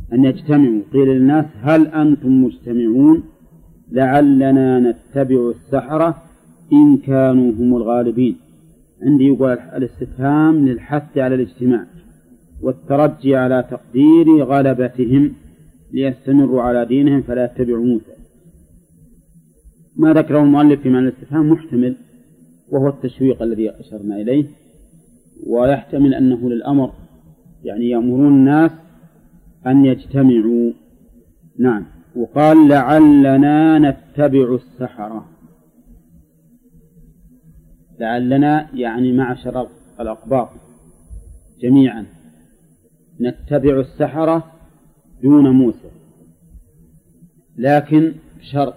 أن يجتمعوا قيل للناس هل أنتم مجتمعون لعلنا نتبع السحرة إن كانوا هم الغالبين. عندي يقول الاستفهام للحث على الاجتماع والترجي على تقدير غلبتهم ليستمروا على دينهم فلا يتبعوا موسى. ما ذكره المؤلف في معنى الاستفهام محتمل وهو التشويق الذي أشرنا إليه، ويحتمل أنه للأمر يعني يأمرون الناس أن يجتمعوا. نعم. وقال لعلنا نتبع السحرة، لعلنا يعني معشر الأقباط جميعا نتبع السحرة دون موسى، لكن بشرط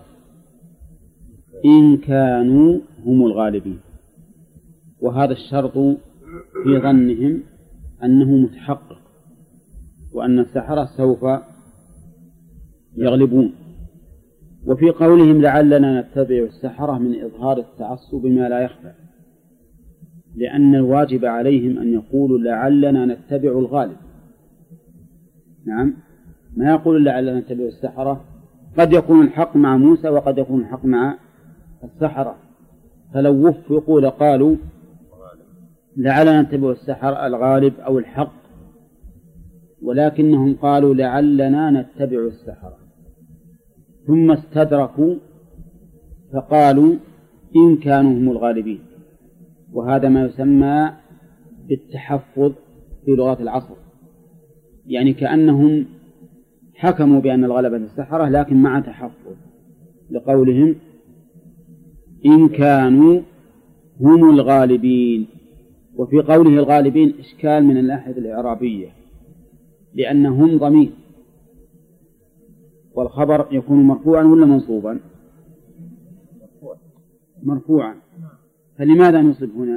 إن كانوا هم الغالبين، وهذا الشرط في ظنهم أنه متحقق وأن السحرة سوف يغلبون. وفي قولهم لعلنا نتبع السحرة من إظهار التعصب بما لا يخفى، لأن الواجب عليهم أن يقولوا لعلنا نتبع الغالب. نعم، ما يقول لعلنا نتبع السحرة، قد يكون الحق مع موسى وقد يكون الحق مع السحرة، فلو وفقوا لقالوا لعلنا نتبع السحرة الغالب أو الحق، ولكنهم قالوا لعلنا نتبع السحرة ثم استدركوا فقالوا إن كانوا هم الغالبين، وهذا ما يسمى بالتحفظ في لغة العصر، يعني كأنهم حكموا بأن الغلبة السحرة لكن مع تحفظ لقولهم إن كانوا هم الغالبين. وفي قوله الغالبين إشكال من الناحية الإعرابية، لأنهم ضمير والخبر يكون مرفوعا ولا منصوبا؟ مرفوعا، فلماذا نصب هنا؟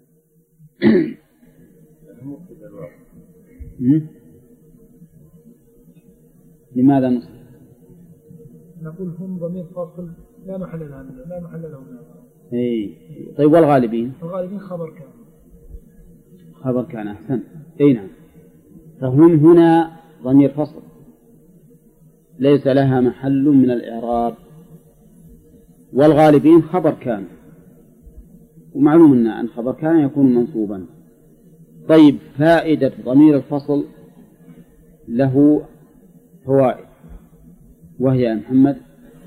لماذا نصب؟ نقول هم ضمير فاصل لا محل له. طيب والغالبين؟ الغالبين خبر كان. خبر كان، أحسن. أي نعم، فهم هنا ضمير فصل ليس لها محل من الإعراب، والغالبين خبر كان، ومعلوم أن خبر كان يكون منصوبا. طيب، فائدة ضمير الفصل له فوائد، وهي يا محمد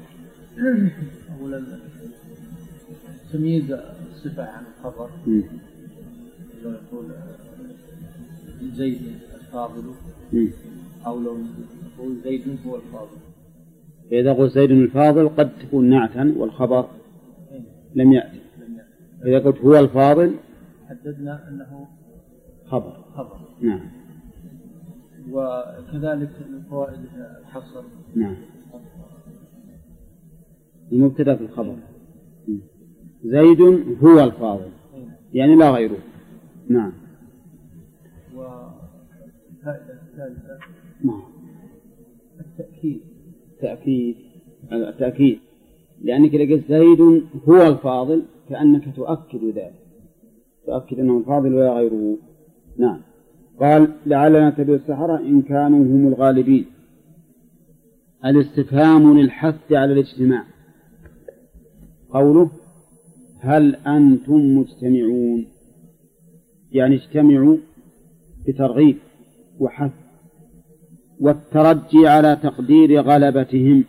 أولا تمييز الصفة عن الخبر، لو يقول زيد الفاضل أو لو يقول زيد هو الفاضل. إذا قلت زيد الفاضل قد تكون نعتا والخبر لم يأتي. إذا قلت هو الفاضل حددنا أنه خبر. نعم. وكذلك من فوائد الحصر. نعم، المبتدأ في الخبر زيد هو الفاضل يعني لا غيره. نعم. والفائدة الثالثة التأكيد، لأنك إذا قلت زيد هو الفاضل كأنك تؤكد ذلك، تؤكد أنه الفاضل ولا غيره. نعم. قال لعلنا نتبع السحرة إن كانوا هم الغالبين. الاستفهام للحث على الاجتماع، قوله هل أنتم مجتمعون، يعني اجتمعوا بترغيب وحث، والترجي على تقدير غلبتهم.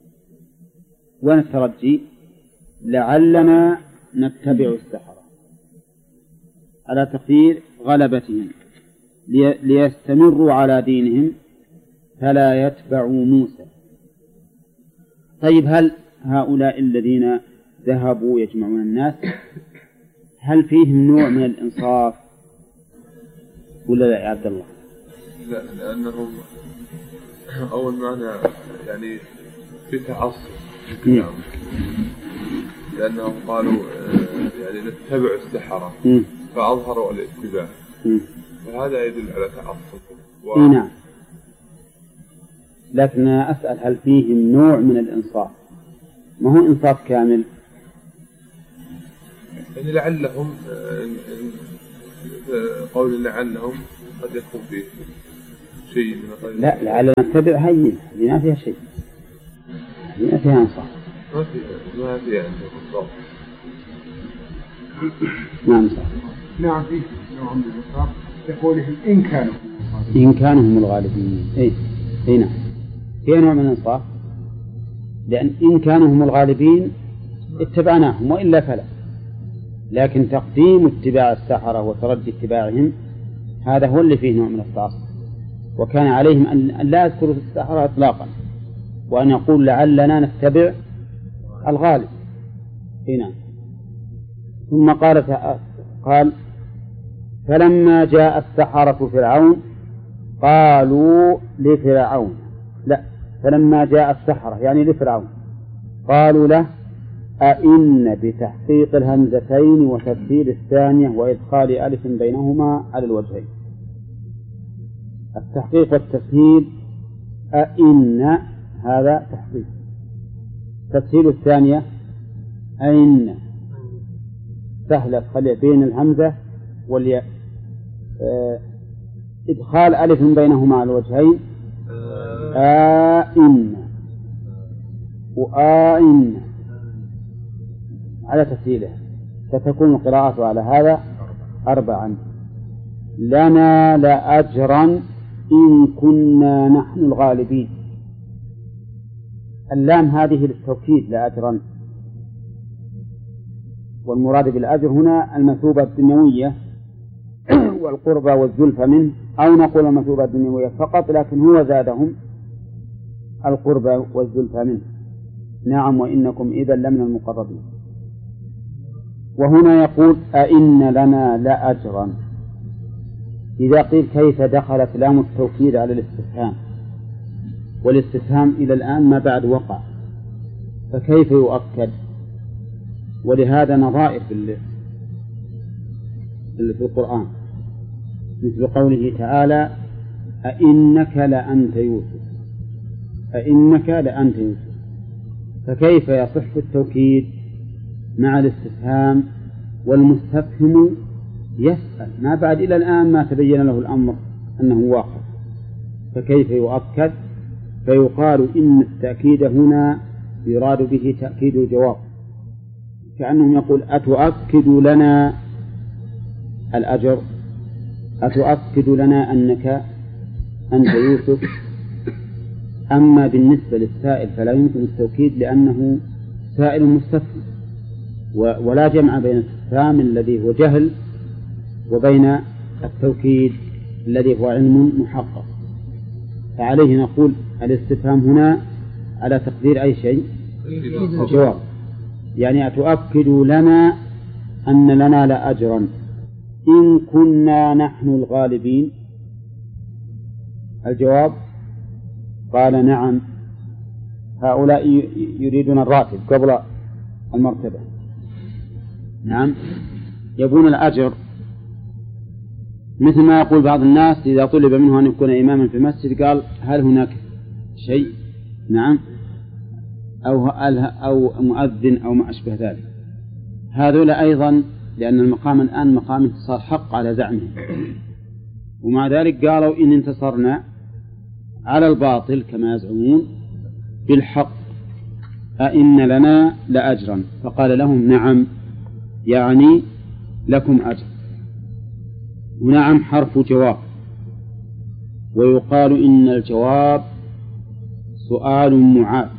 والترجي لعلنا نتبع السحرة على تقدير غلبتهم ليستمروا على دينهم فلا يتبعوا موسى. طيب، هل هؤلاء الذين ذهبوا يجمعون الناس هل فيهم نوع من الإنصاف ولا لا يا عبد الله؟ لا، لأنهم أول معنى يعني في تعصب، لأنهم قالوا يعني نتبع السحرة فأظهروا الاتباع، وهذا يدل على تعصب. نعم، لكن أسأل هل فيهم نوع من الإنصاف؟ ما هو إنصاف كامل، يعني لعلهم قول لعلهم قد يكون فيه شيء لا لعلنا نتبع هي ما فيها شيء، ما فيها نصاب، ما فيها نصاب. نعم صح. نعم فيه نوع من النصاب يقولهم إن كانوا هم الغالبين. إيه نعم فيها نوع من النصاب، لأن إن كانوا هم الغالبين اتبعناهم وإلا فلا، لكن تقديم اتباع السحرة وتردي اتباعهم هذا هو اللي فيه نوع من التعصب، وكان عليهم أن لا يذكروا السحرة إطلاقا، وأن يقول لعلنا نتبع الغالب. هنا ثم قال فلما جاء السحرة فرعون قالوا لفرعون، لا فلما جاء السحرة يعني لفرعون قالوا له أئن بتحقيق الهمزتين وتبديل الثانية وإدخال ألف بينهما على الوجهين. التحقيق والتسهيل أئن هذا تحقيق، تسهيل الثانية أئن سهلة خلي بين الهمزة والياء، إدخال ألف بينهما على الوجهين أئن وآئن على تسهيله، فتكون القراءة على هذا 4. لنا لأجرا إن كنا نحن الغالبين. اللام هذه للتوكيد لأجرا، والمراد بالأجر هنا المثوبة الدنيوية والقربى والزلفى منه، أو نقول المثوبة الدنيوية فقط، لكن هو زادهم القربى والزلفى منه. نعم وإنكم إذا لمن المقربين. وهنا يقول أئن لنا لأجرا. إذا قيل كيف دخلت لام التوكيد على الاستفهام، والاستفهام إلى الآن ما بعد وقع، فكيف يؤكد؟ ولهذا نظائر في القرآن، مثل قوله تعالى أئنك لأنت يوسف، أئنك لأنت يوسف، فكيف يصح التوكيد مع الاستفهام والمستفهم يسأل ما بعد إلى الآن ما تبين له الأمر أنه واقع، فكيف يؤكد؟ فيقال إن التأكيد هنا يراد به تأكيد الجواب، كأنهم يقول أتؤكد لنا الأجر، أتؤكد لنا أنك أنت يوسف. أما بالنسبة للسائل فلا يمكن التوكيد لأنه سائل مستفهم، ولا جمع بين الاستفهام الذي هو جهل وبين التوكيد الذي هو علم محقق. فعليه نقول الاستفهام هنا على تقدير أي شيء الجواب، يعني أتؤكد لنا أن لنا لأجرا إن كنا نحن الغالبين. الجواب قال نعم، هؤلاء يريدون الراتب قبل المرتبة، نعم يبون الأجر، مثل ما يقول بعض الناس إذا طلب منه أن يكون إماما في المسجد قال هل هناك شيء؟ نعم، أو مؤذن أو ما أشبه ذلك. هذول أيضا لأن المقام الآن مقام انتصار حق على زعمهم، ومع ذلك قالوا إن انتصرنا على الباطل كما يزعمون بالحق أئن لنا لأجرا، فقال لهم نعم يعني لكم أجر. ونعم حرف جواب، ويقال إن الجواب سؤال معاد،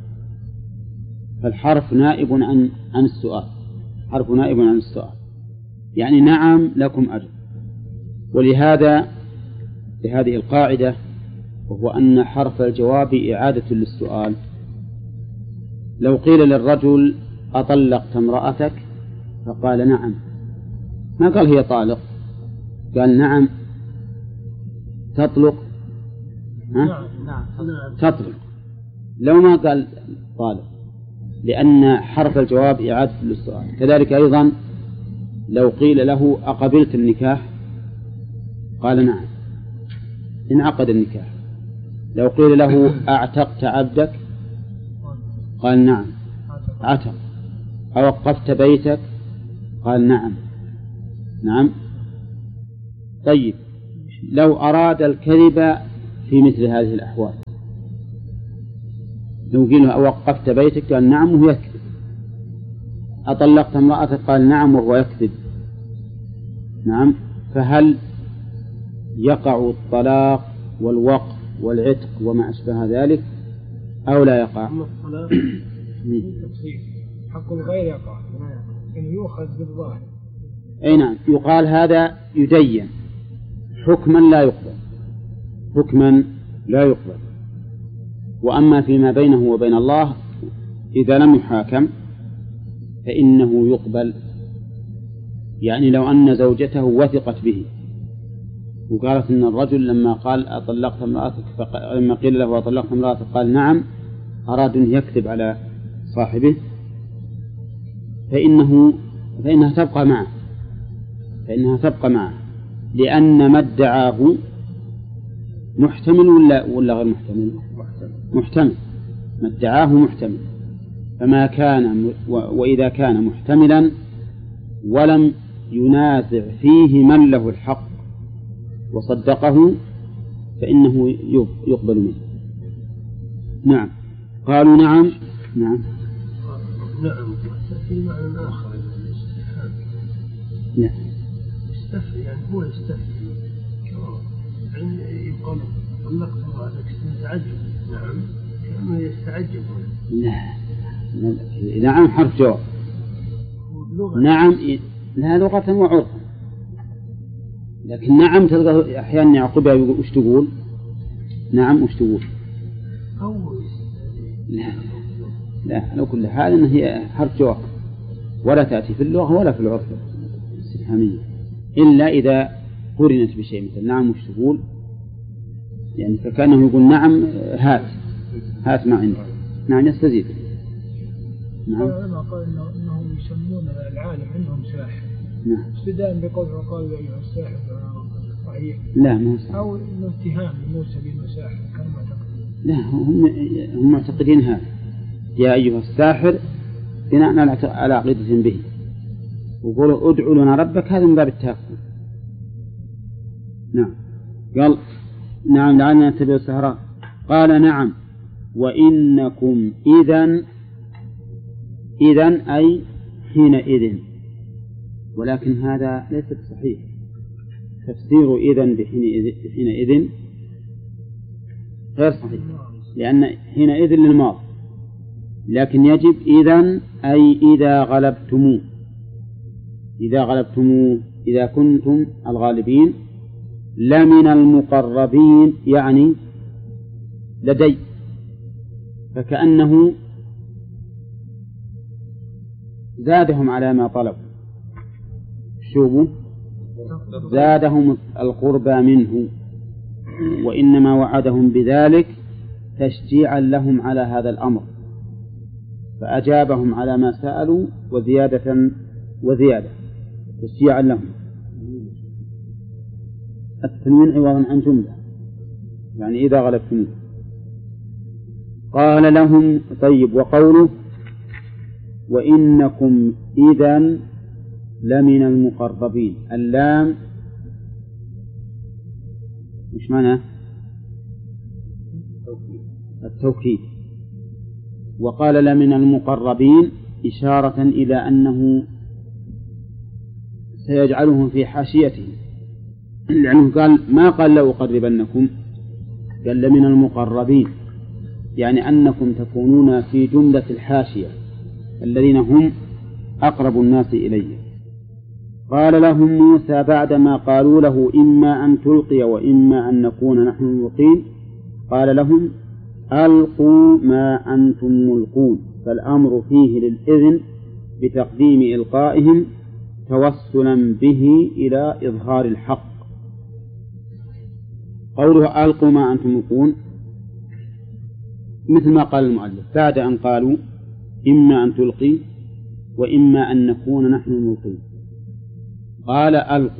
فالحرف نائب عن السؤال، حرف نائب عن السؤال، يعني نعم لكم أجر. ولهذا لهذه القاعدة، وهو أن حرف الجواب إعادة للسؤال. لو قيل للرجل أطلقت امرأتك فقال نعم، ما قال هي طالق، قال نعم تطلق، تطلق، لو ما قال طالق، لأن حرف الجواب إعادة للسؤال. كذلك أيضا لو قيل له أقبلت النكاح قال نعم انعقد النكاح. لو قيل له أعتقت عبدك قال نعم عتق. أوقفت بيتك قال نعم نعم. طيب لو أراد الكذب في مثل هذه الأحوال. لو قيل أوقفت بيتك قال نعم وهو يكذب، أطلقت امرأتك قال نعم وهو يكذب، نعم، فهل يقع الطلاق والوقف والعتق وما أشبه ذلك أو لا يقع؟ الطلاق تفصيل حق الغير يقع يعني يؤخذ بالظاهر. أي نعم، يقال هذا يدين حكما لا يقبل، حكما لا يقبل. وأما فيما بينه وبين الله إذا لم يحاكم فإنه يقبل. يعني لو أن زوجته وثقت به وقالت إن الرجل لما قال أطلقت امرأتك لما قيل له أطلقت امرأتك قال نعم أراد أن يكذب على صاحبه فإنها تبقى معه لأن ما ادعاه محتمل ولا غير محتمل؟ محتمل. ما ادعاه محتمل، فما كان وإذا كان محتملا ولم ينازع فيه من له الحق وصدقه فإنه يقبل منه. نعم. قالوا نعم. نعم في معنى آخر الاستفهام. نعم. يستفهم يعني هو يستفهم يعني يقول طلقت امرأتك تعجب. نعم كأنه يستعجب. لا نعم حرف جواب. نعم لها لغة وعرفا، لكن نعم تلقى أحيانا يعقبها وش تقول؟ نعم وش تقول؟ لا على كل حال إن هي حرف جواب ولا تأتي في اللغة ولا في العرف الاستفهامية إلا إذا قرنت بشيء مثل نعم وش تقول، يعني فكأنه يقول نعم هات ما عندي، نعم يستزيد. نعم. قال إنهم يسمون العالم عندهم ساحر. نعم. ابتداء بقوله قال أيها الساحر صحيح. لا مو صحيح. أو إنه اتهام لموسى بأنه ساحر كانوا معتقدين. لا هم معتقدين هذا يا أيها الساحر بناء على عقيدة به، وقولوا ادعوا لنا ربك هذا من باب التهكم. نعم. قال نعم لعلنا نتبع السحرة. قال نعم وإنكم إذن أي حينئذ، ولكن هذا ليس صحيح. تفسير إذن بحينئذ غير صحيح، لأن حينئذ للماضي، لكن يجب إذن أي إذا غلبتموه، إذا كنتم الغالبين لمن المقربين يعني لدي، فكأنه زادهم على ما طلبوا. شوفوا زادهم القربى منه، وإنما وعدهم بذلك تشجيعا لهم على هذا الأمر، فأجابهم على ما سألوا وزيادة تشجيعا لهم. التنوين عوضا عن جملة يعني إذا غلبتم. قال لهم طيب. وقوله وإنكم إذن لمن المقربين، اللام مش معنى التوكيد، وقال لمن المقربين إشارة إلى أنه سيجعلهم في حاشيته، لأنه قال ما قال لأقربنكم، قال لمن المقربين، يعني أنكم تكونون في جملة الحاشية الذين هم أقرب الناس إليه. قال لهم موسى بعدما قالوا له إما أن تلقي وإما أن نكون نحن الملقين، قال لهم ألقوا ما أنتم ملقون، فالأمر فيه للإذن بتقديم إلقائهم توسلا به إلى إظهار الحق. قوله ألقوا ما أنتم ملقون مثل ما قال المؤلف بعد أن قالوا إما أن تلقي وإما أن نكون نحن الملقين، قال ألقوا.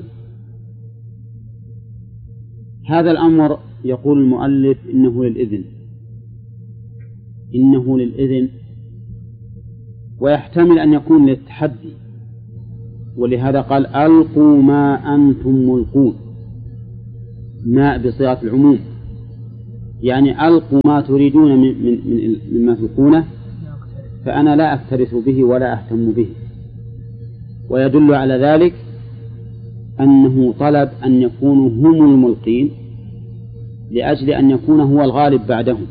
هذا الأمر يقول المؤلف إنه للإذن، ويحتمل أن يكون للتحدي، ولهذا قال ألقوا ما أنتم ملقون، ما بصيغة العموم، يعني ألقوا ما تريدون مما تلقونه، فأنا لا أكترث به ولا أهتم به. ويدل على ذلك أنه طلب أن يكونوا هم الملقين لأجل أن يكون هو الغالب بعدهم،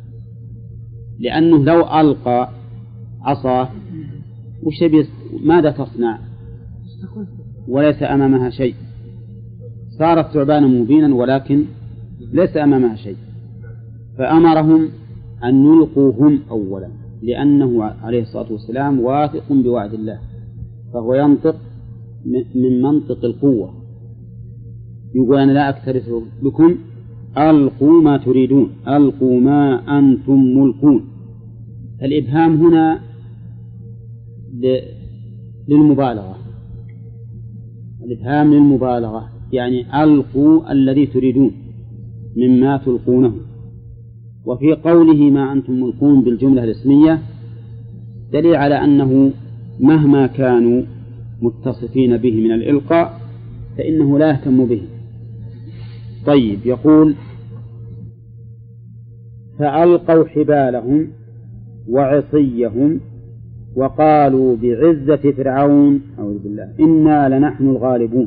لأنه لو ألقى عصاه ماذا تصنع؟ وليس أمامها شيء، صارت ثعبانا مبينا ولكن ليس أمامها شيء. فأمرهم أن يلقوا هم أولا، لأنه عليه الصلاة والسلام واثق بوعد الله، فهو ينطق من منطق القوة، يقول أنا لا أكترث بكم، ألقوا ما تريدون، ألقوا ما أنتم ملقون. الإبهام هنا للمبالغة، الإبهام للمبالغة، يعني ألقوا الذي تريدون مما تلقونه. وفي قوله ما أنتم ملقون بالجملة الاسمية دليل على أنه مهما كانوا متصفين به من الإلقاء فإنه لا يهتم به. طيب، يقول فألقوا حبالهم وعصيهم وقالوا بعزة فرعون أعوذ بالله إنا لنحن الغالبون.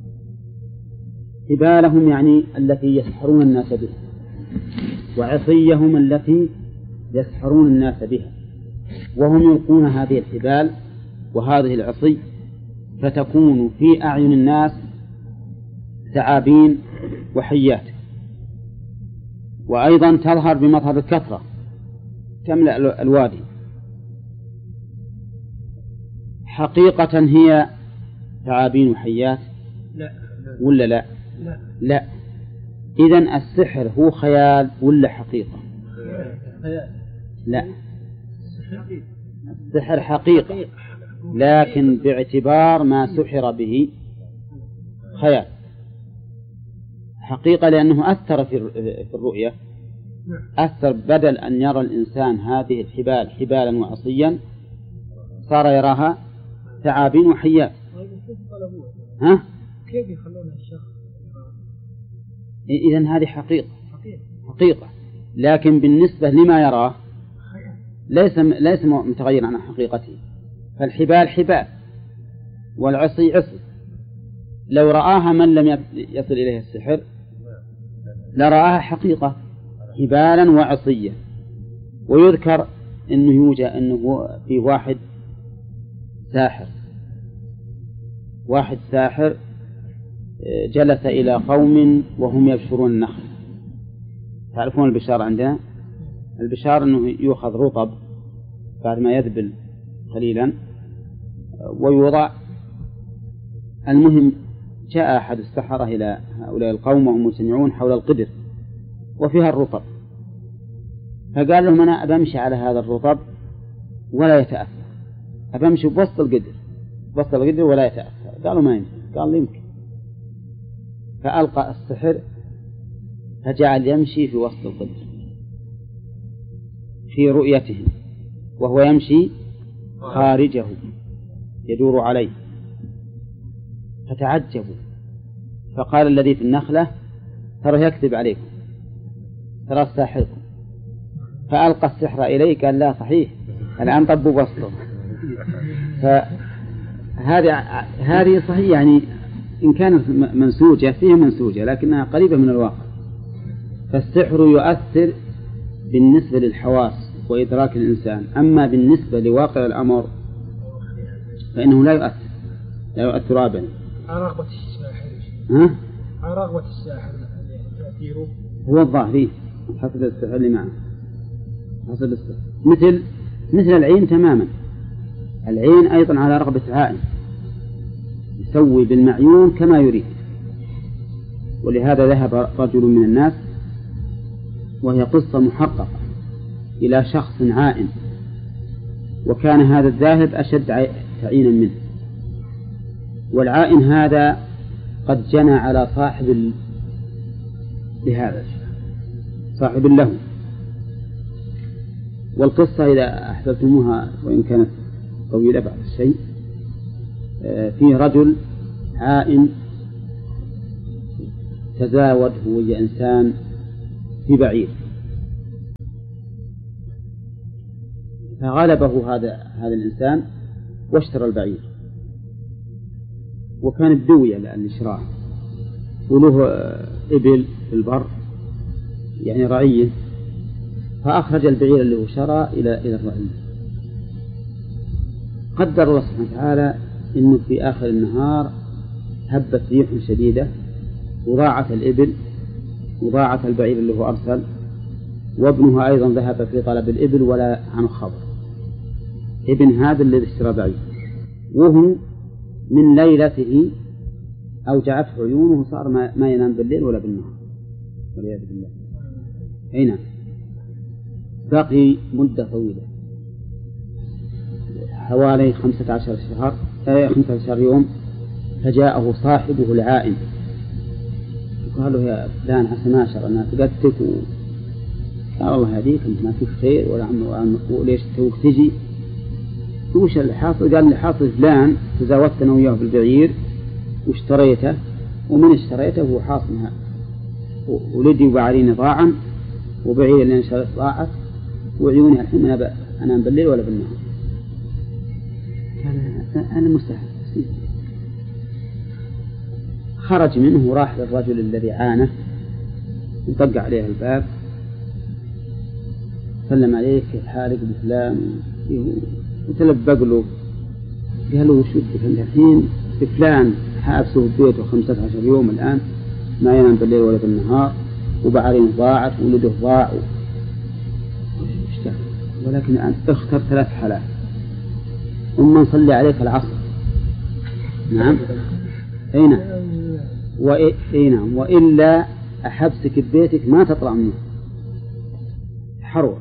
حبالهم يعني التي يسحرون الناس بها، وعصيهم التي يسحرون الناس بها، وهم يلقون هذه الحبال وهذه العصي فتكون في أعين الناس ثعابين وحيات، وأيضا تظهر بمظهر الكثرة تملأ الوادي. حقيقة هي ثعابين وحيات ولا لا؟ لا. إذن السحر هو خيال ولا حقيقة؟ لا، السحر حقيقة، لكن باعتبار ما سحر به خيال. حقيقة لأنه أثر في الرؤية، أثر، بدل أن يرى الإنسان هذه الحبال حبالا وعصيا صار يراها ثعابين وحيات. ها؟ كيف يخلونها الشخص؟ إذن هذه حقيقة، لكن بالنسبة لما يراه ليس متغير عن حقيقته. فالحبال حبال والعصي عصي، لو رآها من لم يصل إليه السحر لرآها حقيقة حبالا وعصية. ويذكر أنه في واحد ساحر جلس إلى قوم وهم يبشرون النخل. تعرفون البشار عندنا؟ البشار أنه يؤخذ رطب بعد ما يذبل قليلا ويوضع. المهم جاء أحد السحرة إلى هؤلاء القوم وهم مجتمعون حول القدر وفيها الرطب، فقال لهم أنا أبمشي على هذا الرطب ولا يتأثر، أبمشي بوسط القدر ولا يتأثر. قالوا ما يمكن، قال يمكن. فألقى السحر فجعل يمشي في وسط القدر في رؤيتهم، وهو يمشي خارجه يدور عليه، فتعجبوا. فقال الذي في النخلة ترى يكذب عليكم، ترى الساحركم. فألقى السحر إليه قال لا صحيح الآن طبوا وسطه. فهذه صحيح، يعني إن كانت منسوجة فيها منسوجة لكنها قريبة من الواقع. فالسحر يؤثر بالنسبة للحواس وإدراك الإنسان، أما بالنسبة لواقع الأمر فإنه لا يؤثر أبدا. رغبة الساحر رغبة الساحر تأثيره هو الظاهري حسب السحر اللي معه، حسب السحر مثل العين تماما. العين أيضا على رغبة عائن، يسوي بالمعيون كما يريد. ولهذا ذهب رجل من الناس، وهي قصة محققة، إلى شخص عائن، وكان هذا الذاهب أشد تعينا منه. والعائن هذا قد جنى على صاحب له. والقصة إذا أحببتموها وإن كانت طويلة بعض الشيء، فيه رجل عائن تزاود هو إنسان في بعير، فغلبه هذا الإنسان واشترى البعير، وكان بدوية للشراء، وله إبل في البر يعني رعية، فأخرج البعير اللي هو شرى إلى الرعية. قدر الله سبحانه وتعالى إنه في آخر النهار هبت ريح شديدة وضاعت الإبل وضاعت البعير اللي هو أرسل، وابنها أيضا ذهب في طلب الإبل ولا عن خبر. ابن هذا الذي اشترى بعير، وهو من ليلته أوجعته عيونه، صار ما ينام بالليل ولا بالنهار والعياذ بالله. هنا بقي مدة طويلة حوالي 15 يوم، فجاءه صاحبه العائن قال له يا فلان حسن عشر أنا فقدتك قال الله هديك أنت ما فيك خير ولا عم وليش توك تجي وش اللي حاصل؟ قال اللي حاصل فلان تزاوجت أنا وياه بالبعير واشتريته، ومن اشتريته هو حاصل ولدي وبعريني ضاعا وبعير اللي انشريت ضاعت وعيوني الحين أنا بالليل ولا بالنهار. قال أنا مستحيل. خرج منه وراح للرجل الذي عانه وطق عليه الباب، سلم عليه كيف حالك بفلان وتلبق له، قال له وش بدك الحين؟ بفلان حابسه في بيته 15 يوم الآن ما ينام بالليل ولا بالنهار وبعرين ضاعت وولده ضاع ولكن أنت اختر 3 حالات، أما نصلي عليك العصر نعم نعم وإلا أحبسك ببيتك ما تطلع منه حروة،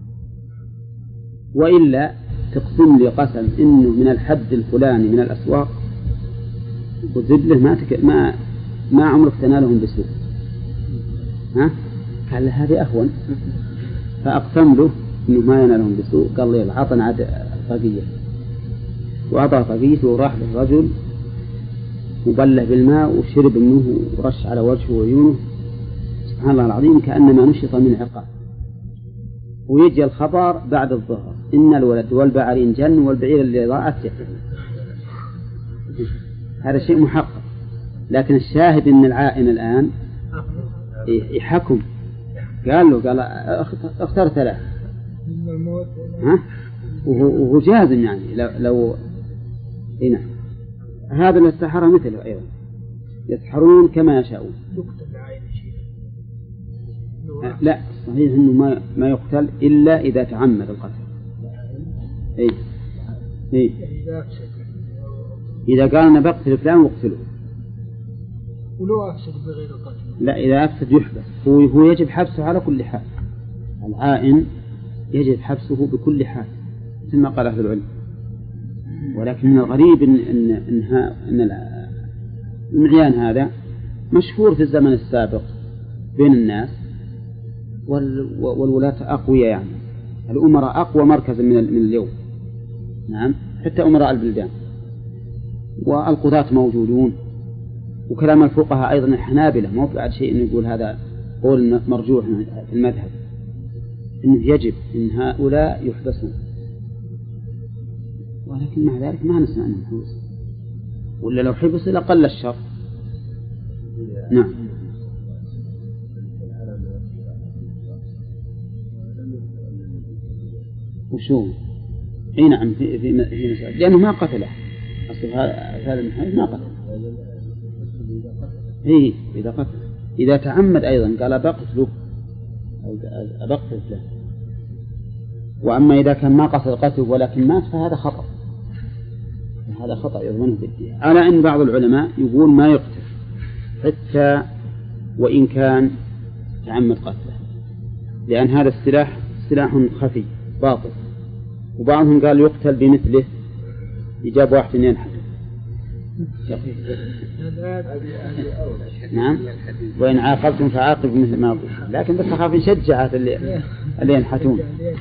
وإلا تقسم لي قسم إنه من الحد الفلاني من الأسواق وزد له ما عمرك تنالهم بسوء. قال له هذه أهون، فأقسم له إنه ما ينالهم بسوء. قال لي العطن عاد طاقية، وأعطى طاقيته وراح للرجل وبله بالماء وشرب منه ورش على وجهه وعيونه، سبحان الله العظيم كأنما نشط من عقاب. ويجي الخبر بعد الظهر إن الولد والبعرين جن والبعير اللي ضاعت جن. هذا شيء محقق، لكن الشاهد إن العائن الآن يحكم. قال اختار 3 وهو جازم يعني لو هنا هذا اللي السحرة مثله أيضا يسحرون كما يشاءون. لا صحيح إنه ما يقتل إلا إذا تعمد القتل. إذا قال أنا بقتل فلان واقتله، ولو أفسد بغير القتل لا، إذا أفسد يحبس. هو يجب حبسه على كل حال، العائن يجب حبسه بكل حال مثل ما قال أهل العلم. ولكن من الغريب إن المعيان هذا مشهور في الزمن السابق بين الناس، والولاة أقوياء، يعني الأمراء أقوى مركزا من اليوم. نعم، حتى أمراء البلدان والقضاة موجودون، وكلام الفقهاء أيضا الحنابلة ما هو بعد شيء إنه يقول هذا قول مرجوح في المذهب إنه يجب إن هؤلاء يحبسون، ولكن مع ذلك ما نسمع أنهم حبسوا، ولا لو حبسوا لقل الشر. نعم. وشو؟ اي نعم في مسألة، لأنه ما قتله أصل هذا المحيط ما قتله. إذا قتل، إذا تعمد أيضا قال بقتله أو بقتل له. وأما إذا كان ما قصد قتله ولكن مات فهذا خطأ، هذا خطأ يضمنه بالدية. على أن بعض العلماء يقول ما يقتل حتى وإن كان تعمد قتله، لأن هذا السلاح سلاح خفي باطل. وبعضهم قال يقتل بمثله، يجاب واحد ينحت. نعم، وإن عاقبتم فعاقبوا مثل ما قلت، لكن بس أخاف نشجع اللي ينحتون.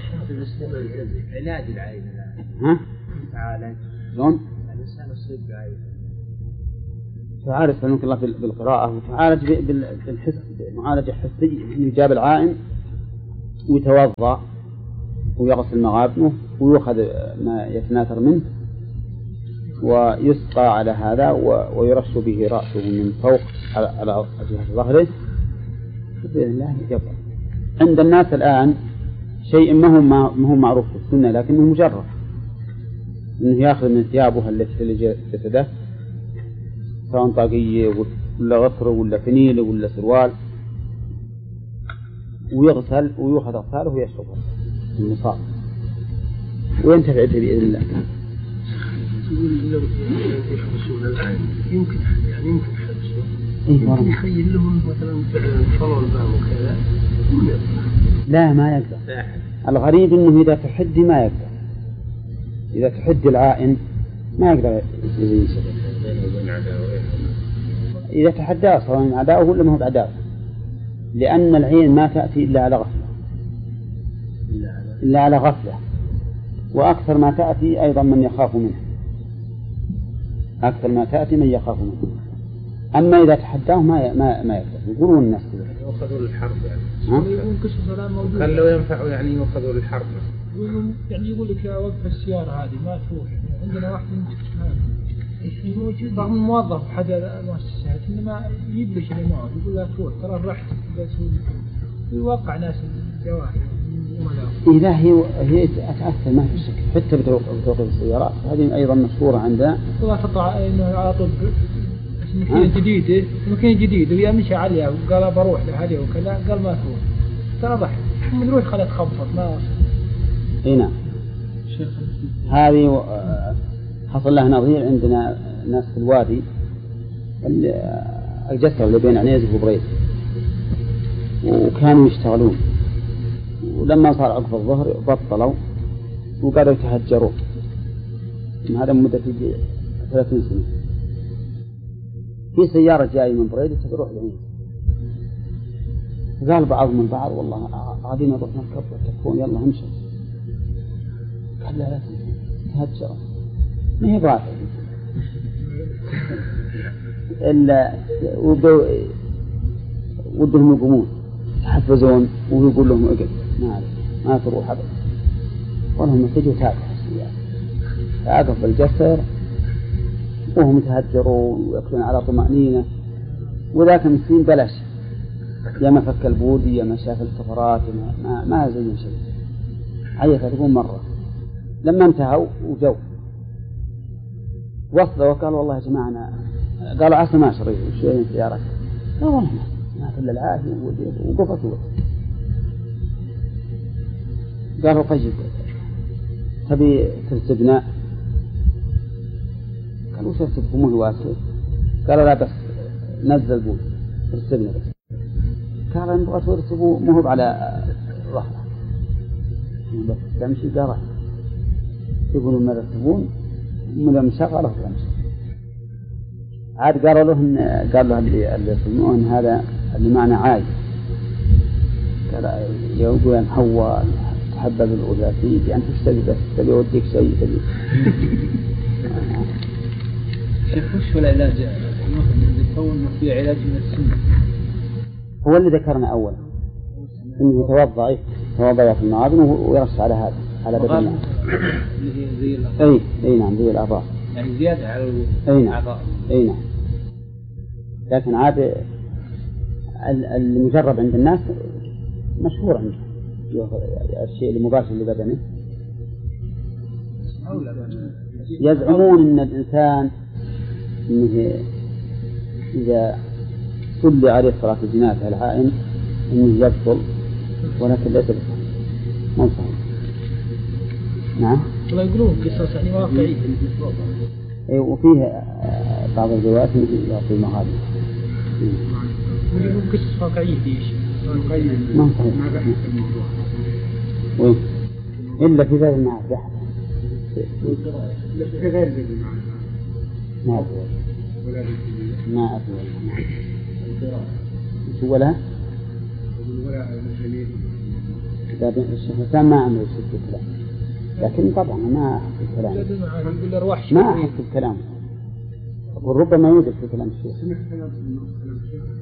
علاج العين تعالج شلون؟ الإنسان يصيب بعين، تعالج سلمك الله بالقراءة، وتعالج بالحس، معالجة حسية، يجاب العائن ويتوضأ ويغسل مغابنه ويؤخذ ما يتناثر منه ويسقى على هذا ويرش به رأسه من فوق على جهة ظهره بإذن الله يجبر. عند الناس الآن شيء ما هو معروف في السنة لكنه مجرد، إنه يأخذ من ثيابه التي في جسده سواء طاقية ولا غفر ولا فنيل ولا سروال ويغسل ويأخذ أغساله ويشربه المصاب وينتفع به بإذن الله. تقول لو يحبسون الآن يمكن يحبسون يمكن يخيل لهم مثلا فضل الباب وكذا. لا ما يقدر. الغريب إنه إذا تحدي ما يقدر، إذا تحدي العائن ما يقدر ينسى. إذا تحداه سواء من عداؤه ولا ما هو بعداؤه، لأن العين ما تأتي إلا على غفلة وأكثر ما تأتي أيضا من يخاف منه، أكثر ما تأتي من يخاف منه. أما إذا تحداه ما يقدر. يقولون الناس يأخذوا للحرب يعني. يقولون قصص الآن موجودة. كان لو ينفع يعني يأخذوا للحرب. يعني يقول لك يا وقف السيارة هذه ما تروح، عندنا واحد موجود رغم الموظف حد المؤسسات إنما يبلش اللي معه يقول لا تروح ترى رحت يوقع ناس الجواهر. إذا هي تأثر ما في شك حتى بتوقف السيارات هذه أيضا مشهورة عندنا. والله تطلع إنه على طول مكان جديد ويا مشى عليها وقال بروح لهذه وكذا قال ما تروح ترى ضحك من روح خلت خبطت ما. نعم. هذه حصل لها نظير عندنا ناس في الوادي الجسر اللي بين عنيزة وبريد وكانوا يشتغلون، ولما صار عقب الظهر بطلوا وقالوا يتهجروا. هذا مدة 30 سنة. في سيارة جاية من بريد تروح لعنيزة، قال بعضهم من بعض والله قاعدين نروح نركب تكون يلا همشي. قال لا تهجروا ما هي برافع إلا ودهم يقومون يحفزون ويقول لهم اقل ما تروح أبدا. ولهم تجوا تعاقف بالجسر وهم يتهجروا ويأكلون على طمأنينة. وذاك المسكين بلش يا ما فك البودي يا ما شاف السفرات ما زي شيء. عيث تقول مرة لما انتهوا وجو وصلوا وقالوا والله يا جماعة قالوا عسى ما شريت وشوية من سيارك. لا والله ما إلا العافية وقفت قالوا طيب تبي ترسبنا؟ قالوا ترسبكم مو واسع. قالوا لا بس نزل بود ترسبنا بس. قالوا نبغى ترسبوا مو هو على ظهره بس تمشي قرأ يقولوا ما ترسبون من المشغلة وتمشي. عاد قالوا لهم اللي يسمعون هذا اللي معنى عاي قال يقول أن حواء تحبب الأولاسي يعني تشتري بس تبي أوديك شيء تبي. شيخ وش هو العلاج يكون في علاج من السنة؟ هو اللي ذكرنا أولا إنه يتوضأ في المعاذن ويرش على هذا على بدن اللي هي زي الأعضاء. أي نعم زي الأعضاء يعني زيادة على الأعضاء. أي نعم. لكن عاد المجرب عند الناس مشهور عنده الشيء المباشر لبدنه. يزعمون أن الإنسان إنه إذا صلي عليه صلاة الجنازة العائن إنه يبطل ولكن ليس بطل ما صحيح. نعم. والله يقولون قصص يعني واقعية. وفيه بعض الروايات يعطي المغادر. يقولون قصص واقعية ديش. ما صحيح. وين؟ إلا في ذلك الناس بحث. في غير ذلك ما أدري. ما أدري. ولا؟ كتاب الشيخ الإسلام ما عمل شيء الكلام، لكن طبعا ما أحب الكلام. ما أحب الكلام. وربما يوجد في كلام الشيخ.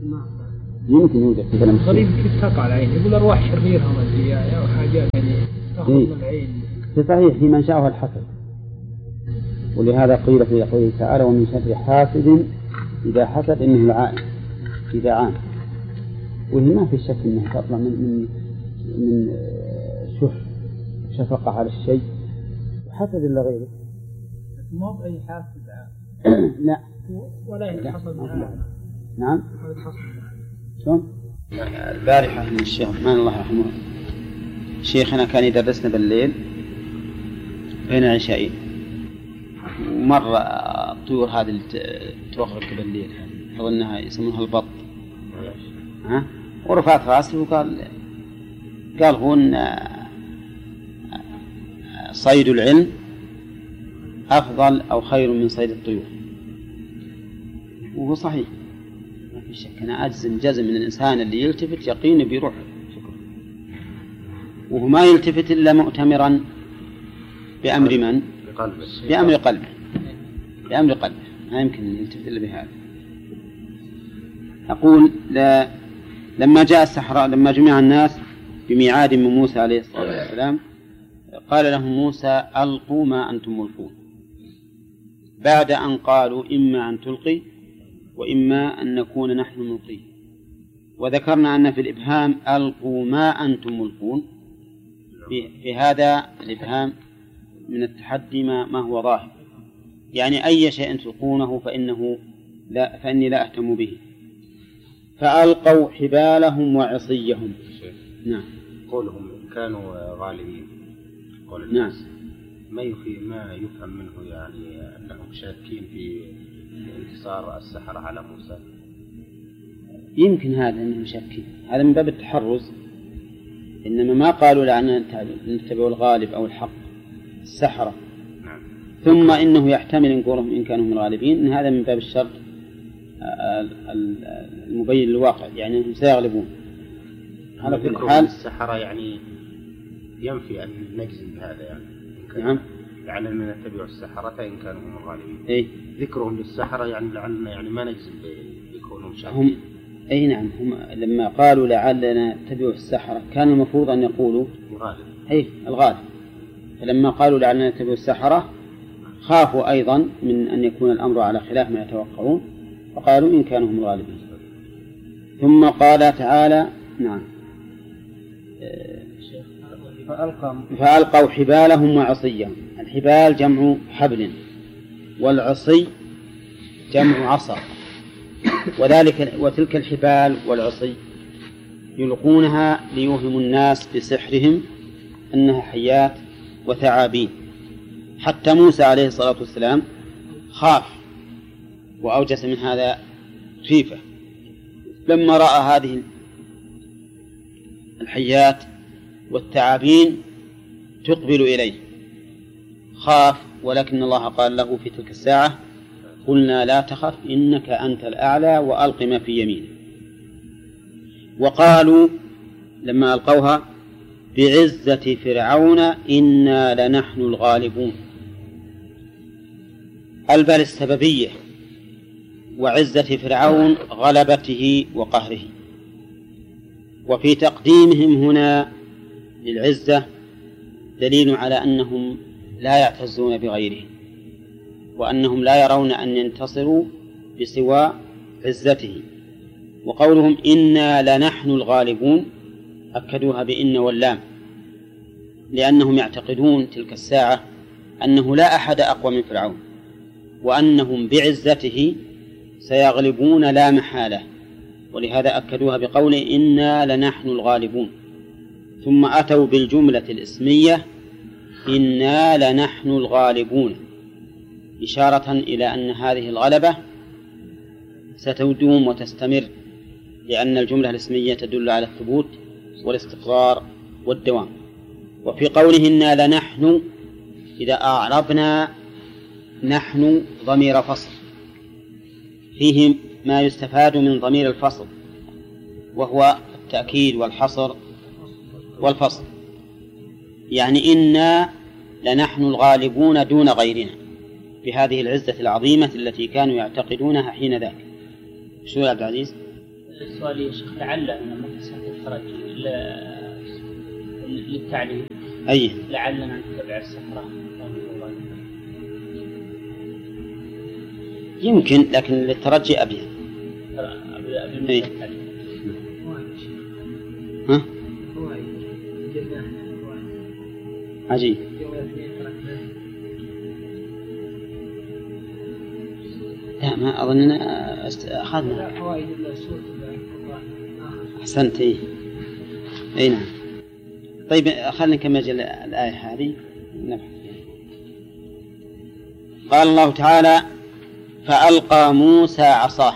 يمكن يوجد في كلام الشيخ. غريب كيف تقع العين يقول أرواح شريرة أو حاجات يعني تأخذ من العين. صحيح في منشأها الحسد، ولهذا قيل في قوله تعالى ومن شر حاسد إذا حسد إنه العائن إذا عان، وهي ما في شك أنها تطلع من شفقة على الشيء وحسد إلا غيره. ما بأي حاسد لا ولا يتحصل معه. نعم. شلون؟ البارحة من الشيخ مان الله يرحمه شيخنا كان يدرسنا بالليل بين عشائين، ومرة الطيور هذه اللي تغرق بالليل أظنها يسمونها البط، ورفعت راسي وقال هون صيد العلم أفضل أو خير من صيد الطيور، وهو صحيح ما في شك. أنا أجزم جزم من الإنسان اللي يلتفت يقين بيروح شكرا، وهو ما يلتفت إلا مؤتمرا بأمر من؟ بأمر قلبه ما يمكن يلتفت إلا بهذا. أقول لما جاء السحرة لما جمع الناس بميعاد من موسى عليه الصلاة والسلام قال لهم موسى ألقوا ما أنتم ملقون، بعد أن قالوا إما أن تلقي وإما أن نكون نحن ملقين. وذكرنا أن في الإبهام ألقوا ما أنتم ملقون، في هذا الإبهام من التحدي ما هو ظاهر، يعني أي شيء تلقونه فإني لا أهتم به. فألقوا حبالهم وعصيهم. نعم. قولهم كانوا غالبين، قول نعم. ما يفهم منه يعني أنهم شاكين في انتصار السحرة على موسى. يمكن هذا أنهم شاكين، هذا من باب التحرز، إنما ما قالوا لأننا نتبع الغالب أو الحق السحرة. نعم. ثم إنه يحتمل إن قولهم إن كانوا من الغالبين، إن هذا من باب الشرط المبين للواقع، يعني أنهم سيغلبون. على كل حال السحرة يعني ينفي أن نجزم بهذا، يعني نعم. لعلنا نتبع السحرة إن كانوا هم الغالبين. إيه؟ ذكرهم للسحرة يعني لعلنا يعني ما نجزم بكونهم شاكين. أي نعم، هم لما قالوا لعلنا نتبع السحرة كان المفروض أن يقولوا الغالب. أي الغالب، فلما قالوا لعلنا نتبع السحرة خافوا أيضا من أن يكون الأمر على خلاف ما يتوقعون، فقالوا إن كانوا هم الغالبين. ثم قال تعالى نعم فألقوا حبالهم وعصيهم. الحبال جمع حبل، والعصي جمع عصا، وتلك الحبال والعصي يلقونها ليوهموا الناس بسحرهم أنها حيات وثعابين. حتى موسى عليه الصلاة والسلام خاف وأوجس من هذا خيفة لما رأى هذه الحيات والثعابين تقبل إليه، خاف، ولكن الله قال له في تلك الساعة قلنا لا تخف إنك أنت الأعلى وألق ما في يمينك. وقالوا لما ألقوها بعزة فرعون إنا لنحن الغالبون. البال السببية، وعزة فرعون غلبته وقهره. وفي تقديمهم هنا للعزة دليل على أنهم لا يعتزون بغيرهم، وأنهم لا يرون أن ينتصروا بسوى عزته. وقولهم إنا لنحن الغالبون أكدوها بإن واللام، لأنهم يعتقدون تلك الساعة أنه لا أحد أقوى من فرعون، وأنهم بعزته سيغلبون لا محالة، ولهذا أكدوها بقول إنا لنحن الغالبون. ثم أتوا بالجملة الإسمية إنا لنحن الغالبون، إشارة إلى أن هذه الغلبة ستدوم وتستمر، لأن الجملة الإسمية تدل على الثبوت والاستقرار والدوام. وفي قوله إنا لنحن إذا أعربنا نحن ضمير فصل، فيه ما يستفاد من ضمير الفصل وهو التأكيد والحصر والفصل، يعني إنا لنحن الغالبون دون غيرنا بهذه العزة العظيمة التي كانوا يعتقدونها حين ذاك. شو يا عبد العزيز؟ السؤال يا شيخ، لعل أن المتسم الخرج للتعليم أي لعلنا نتبع السحرة يمكن، لكن للترجي أبين. إيه؟ ها؟ عجيب. لا ما أظننا أخذنا. أحسنت. أي نعم. طيب خلنا نكمل الآية هذه نبحث. قال الله تعالى: فألقى موسى عصاه.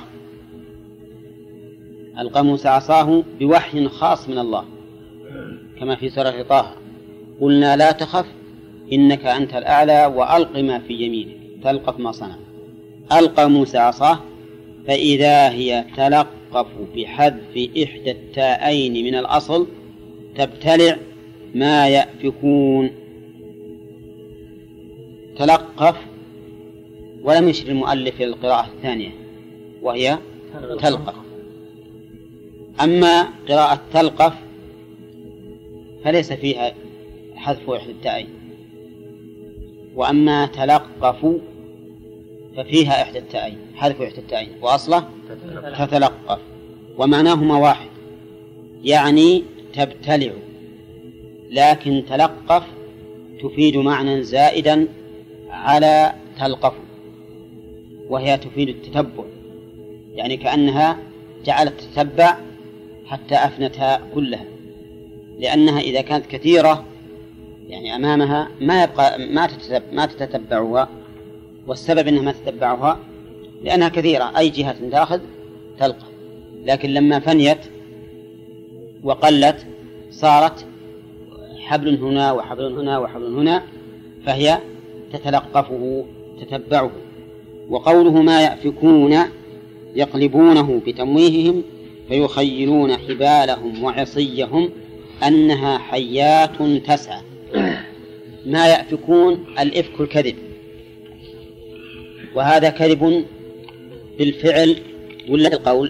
ألقى موسى عصاه بوحي خاص من الله كما في سورة طه: قلنا لا تخف إنك أنت الأعلى وألق ما في يمينك تلقف ما صنع. ألقى موسى عصاه فإذا هي تلقف بحذف إحدى التاءين من الأصل تبتلع ما يأفكون. تلقف، ولم يشر المؤلف إلى القراءة الثانية وهي تلقف. أما قراءة تلقف فليس فيها حذف إحدى التاءين، وأما تلقف ففيها إحدى التاءين، حذف إحدى التاءين، وأصله تتلقف، ومعناهما واحد، يعني تبتلع. لكن تلقف تفيد معنى زائدا على تلقف، وهي تفيد التتبع، يعني كأنها جعلت تتبع حتى أفنتها كلها، لأنها إذا كانت كثيرة يعني أمامها ما يبقى ما تتتبعها، والسبب أنها ما تتبعها لأنها كثيرة، أي جهة تأخذ تلقى. لكن لما فنيت وقلت صارت حبل هنا وحبل هنا وحبل هنا، فهي تتلقفه تتبعه. وقوله ما يأفكون يقلبونه بتمويههم فيخيلون حبالهم وعصيهم أنها حيات تسعى. ما يأفكون الإفك الكذب، وهذا كذب بالفعل ولا القول؟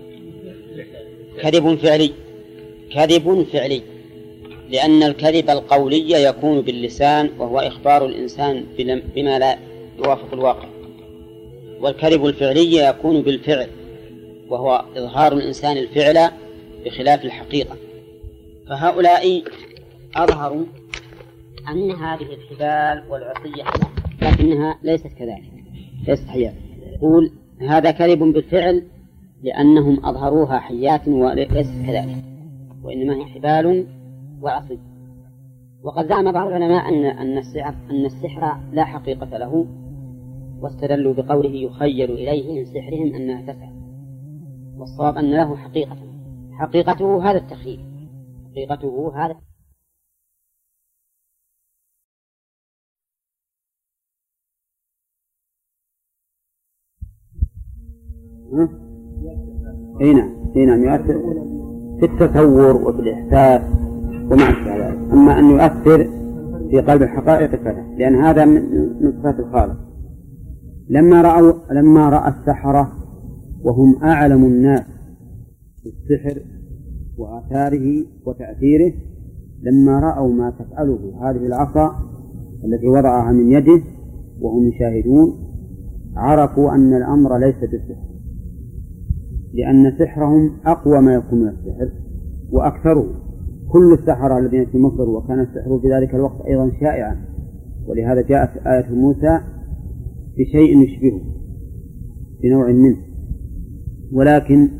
كذب فعلي، كذب فعلي، لأن الكذب القولي يكون باللسان وهو إخبار الإنسان بما لا يوافق الواقع، والكذب الفعلي يكون بالفعل وهو إظهار الإنسان الفعل بخلاف الحقيقة. فهؤلاء أظهروا أن هذه الحبال والعصية لكنها ليست كذلك، ليست حيات. يقول هذا كذب بالفعل لأنهم أظهروها حيات وليست كذلك، وإنما هي حبال وعصي. وقد زعم بعض العلماء أن السحر لا حقيقة له، واستدلوا بقوله يخيل إليه من سحرهم أنها تسعى، والصواب أن له حقيقة، حقيقته هذا التخيل، حقيقته هذا. اي نعم يؤثر في التصور وفي الإحساس ومع الشهادات. أما أن يؤثر في قلب الحقائق فلا، لأن هذا من صفات الخالق. لما رأى السحرة وهم أعلم الناس بالسحر وآثاره وتأثيره، لما رأوا ما تفعله هذه العصا التي وضعها من يده وهم يشاهدون، عرفوا أن الأمر ليس بالسحر، لأن سحرهم أقوى ما يكون من السحر وأكثره. كل السحرة الذين في مصر وكان السحر في ذلك الوقت أيضا شائعا، ولهذا جاءت آية موسى بشيء يشبهه بنوع منه، ولكن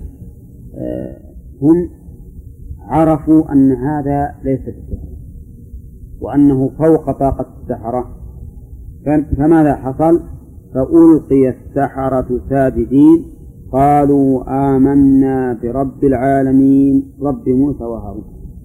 هم عرفوا أن هذا ليس بالسحر وأنه فوق طاقة السحرة. فماذا حصل؟ فألقي السحرة ساجدين قالوا آمنا برب العالمين رب موسى وهارون.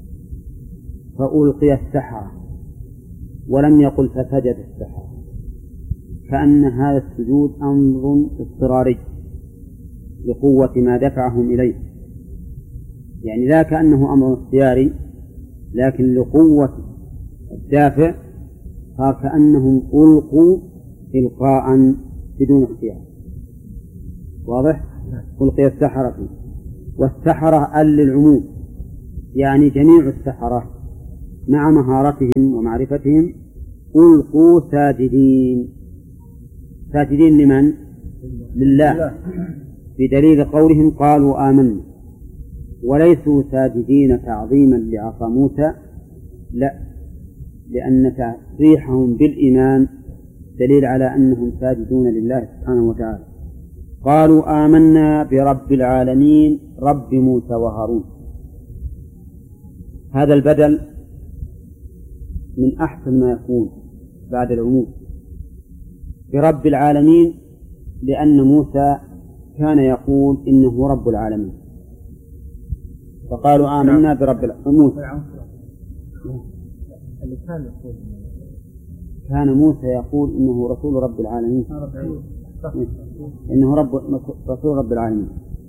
فألقي السحرة ولم يقل فسجد السحرة، كأن هذا السجود أمر اضطراري لقوة ما دفعهم إليه، يعني لا كأنه أمر اختياري، لكن لقوة الدافع صار كأنهم ألقوا إلقاء بدون اختيار. واضح؟ ألقي السحرة، والسحرة للعموم، يعني جميع السحرة مع مهارتهم ومعرفتهم ألقوا ساجدين. ساجدين لمن؟ لله، بدليل قولهم قالوا آمنا، وليسوا ساجدين تعظيما لعصا موسى، لا، لأن تصريحهم بالإيمان دليل على أنهم ساجدون لله سبحانه وتعالى. قالوا آمنا برب العالمين رب موسى وهارون. هذا البدل من أحسن ما يكون بعد العموم برب العالمين، لأن موسى كان يقول إنه رب العالمين، فقالوا آمنا برب العالمين. كان موسى يقول إنه رسول رب العالمين، إنه رسول رب العالمين،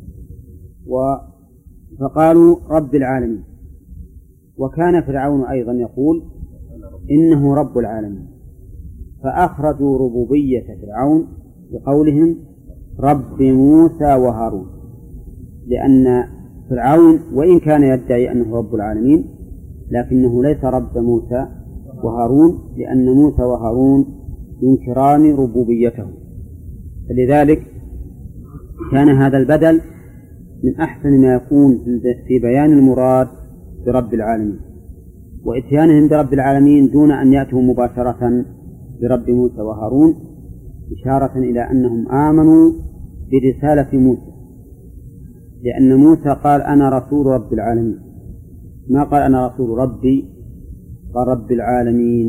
فقالوا رب العالمين. وكان فرعون أيضا يقول إنه رب العالمين، فأخرجوا ربوبية فرعون بقولهم رب موسى وهارون، لأن فرعون وإن كان يدعي أنه رب العالمين لكنه ليس رب موسى وهارون، لأن موسى وهارون ينكران ربوبيته، فلذلك كان هذا البدل من أحسن ما يكون في بيان المراد برب العالمين، وإتيانهم برب العالمين دون أن يأتوا مباشرة برب موسى وهارون، إشارة إلى أنهم آمنوا برسالة موسى، لأن موسى قال أنا رسول رب العالمين، ما قال أنا رسول ربي، قال رب العالمين.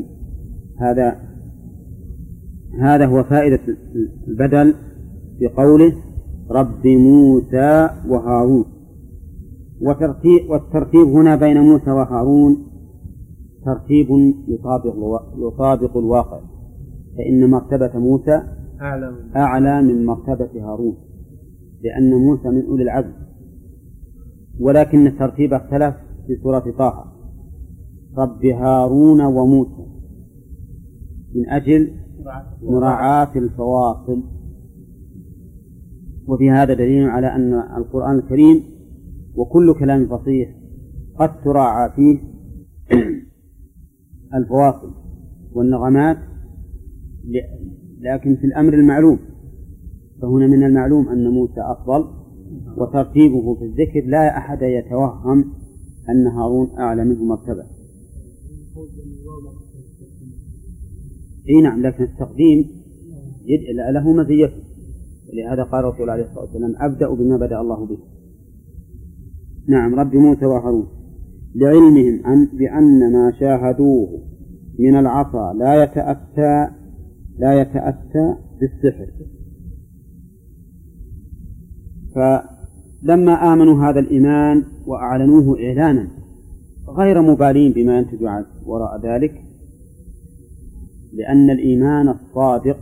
هذا هو فائدة البدل بقوله رب موسى وهارون. والترتيب هنا بين موسى وهارون ترتيب يطابق الواقع، فإن مرتبة موسى أعلى من مرتبة هارون، لأن موسى من أولي العزم، ولكن الترتيب اختلف في سورة طه، رب هارون وموسى، من أجل مراعاة الفواصل. وفي هذا دليل على أن القرآن الكريم وكل كلام فصيح قد تراعى فيه الفواصل والنغمات، لكن في الأمر المعلوم، فهنا من المعلوم أن موسى أفضل، وترتيبه في الذكر لا أحد يتوهم أن هارون أعلى منه مرتبة. نعم، لكن التقديم له مزيته، ولهذا قال الرسول عليه الصلاة والسلام أبدأ بما بدأ الله به. نعم، رب موسى وهارون، لعلمهم بأن ما شاهدوه من العصا لا يتأتى بالسحر. فلما آمنوا هذا الإيمان وأعلنوه إعلانا غير مبالين بما ينتج وراء ذلك، لأن الإيمان الصادق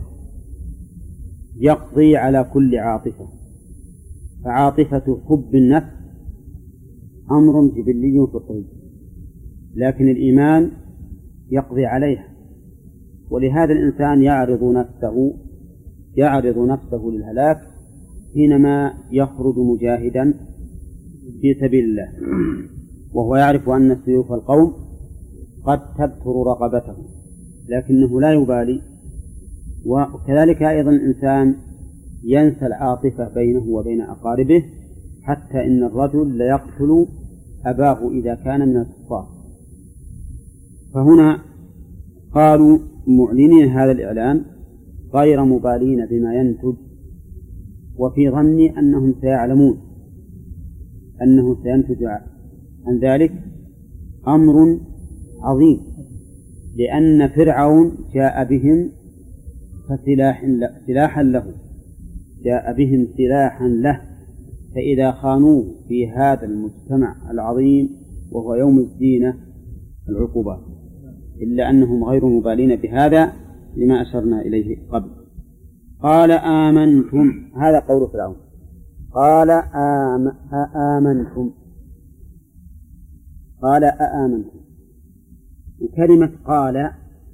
يقضي على كل عاطفة، فعاطفة حب النفس أمر جبلي فطري، لكن الإيمان يقضي عليها، ولهذا الإنسان يعرض نفسه للهلاك حينما يخرج مجاهدا في سبيل الله، وهو يعرف أن سيوف القوم قد تبتر رقبته، لكنه لا يبالي. وكذلك أيضا الإنسان ينسى العاطفة بينه وبين أقاربه، حتى إن الرجل ليقتل أباه إذا كان من الكفار. فهنا قالوا معلنين هذا الإعلان غير مبالين بما ينتج، وفي ظني أنهم سيعلمون أنه سينتج عن ذلك أمر عظيم، لأن فرعون جاء بهم سلاحا له، فإذا خانوه في هذا المجتمع العظيم وهو يوم الزينة العقوبات، إلا أنهم غير مبالين بهذا لما أشرنا إليه قبل. قال آمنتم، هذا قول فرعون، قال أآمنتم. وكلمة قال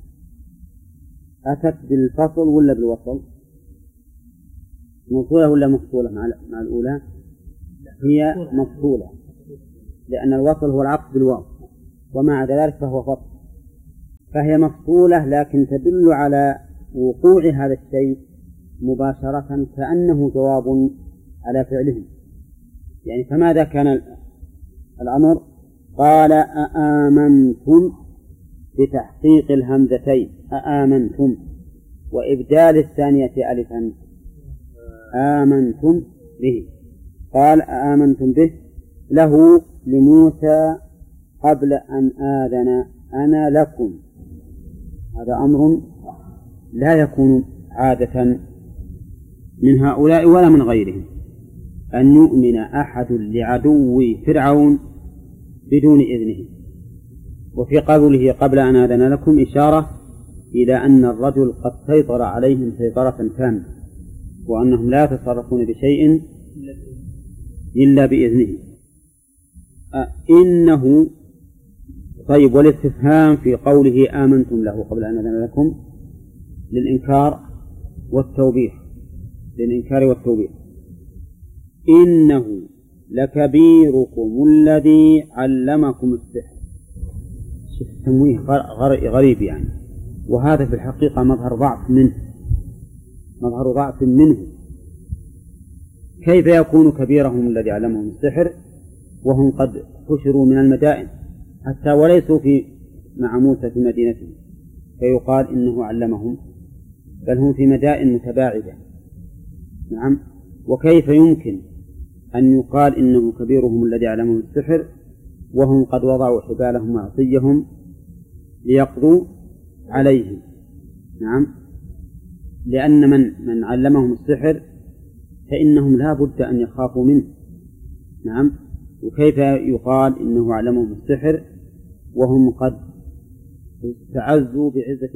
أتت بالفصل ولا بالوصل؟ موصولة ولا مفصولة مع الأولى؟ هي مفصولة، لأن الوصل هو العطف بالواو، وما عدا ذلك فهو فصل، فهي مفصولة لكن تدل على وقوع هذا الشيء مباشرة كأنه جواب على فعلهم. يعني فماذا كان الأمر؟ قال أآمنتم بتحقيق الهمزتين، أآمنتم، وإبدال الثانية ألفا، آمنتم به. قال آمنتم به له لموسى قبل أن آذن أنا لكم. هذا أمر لا يكون عادة من هؤلاء ولا من غيرهم، أن يؤمن أحد لعدو فرعون بدون إذنه. وفي قوله قبل أن آذن لكم إشارة إلى أن الرجل قد سيطر عليهم سيطرة تامة، وأنهم لا يتصرفون بشيء إلا بإذنه. إنه طيب، والاستفهام في قوله آمنتم له قبل أن آذن لكم للإنكار والتوبيخ، للإنكار والتوبيخ. إنه لكبيركم الذي علمكم السحر. التمويه غريب يعني، وهذا في الحقيقة مظهر ضعف منه. كيف يكون كبيرهم الذي علمهم السحر وهم قد حشروا من المدائن حتى وليسوا مع موسى في مدينته فيقال إنه علمهم، بل هم في مدائن متباعدة. نعم. وكيف يمكن أن يقال إنه كبيرهم الذي علمهم السحر وهم قد وضعوا حبالهم وعصيهم ليقضوا عليهم؟ نعم، لأن من علمهم السحر فإنهم لا بد أن يخافوا منه. نعم. وكيف يقال إنه علمهم السحر وهم قد استعزوا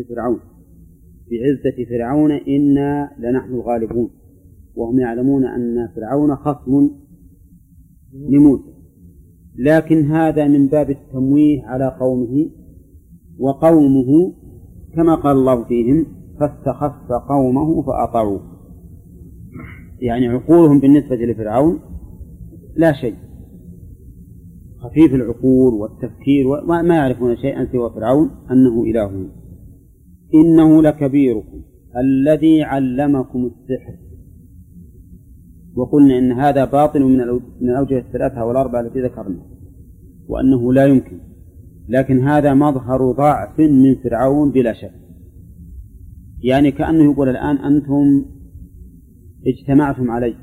بعزة فرعون إنا لنحن الغالبون، وهم يعلمون أن فرعون خصم لموسى. لكن هذا من باب التمويه على قومه، وقومه كما قال الله فيهم فاستخف قومه فأطاعوه، يعني عقولهم بالنسبة لفرعون لا شيء، خفيف العقول والتفكير وما يعرفون شيئا سوى فرعون أنه إله. إنه لكبيركم الذي علمكم السحر. وقلنا إن هذا باطل من الأوجه الثلاثة أو الأربعة التي ذكرنا، وأنه لا يمكن، لكن هذا مظهر ضعف من فرعون بلا شك. يعني كأنه يقول الآن أنتم اجتمعتم علي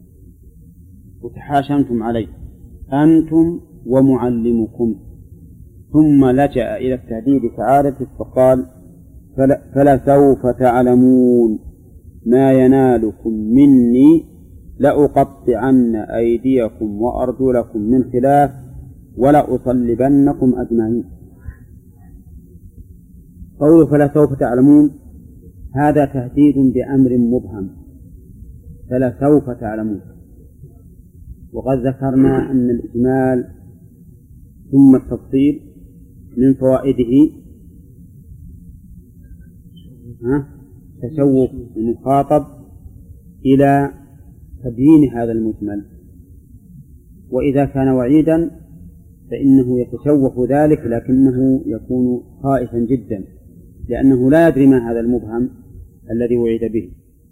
وتحاشمتم علي أنتم ومعلمكم، ثم لجأ إلى التهديد كعادته فقال فلسوف تعلمون ما ينالكم مني لأقطعن أيديكم وأرجلكم من خلاف ولأصلبنكم أجمعين. قوله فلسوف تعلمون هذا تهديد بأمر مبهم، فلسوف تعلمون. وقد ذكرنا أن الإجمال ثم التفصيل من فوائده تشوق المخاطب إلى تبيين هذا المجمل، وإذا كان وعيدا فإنه يتشوق ذلك لكنه يكون خائفا جدا لأنه لا يدري ما هذا المبهم الذي وعد به.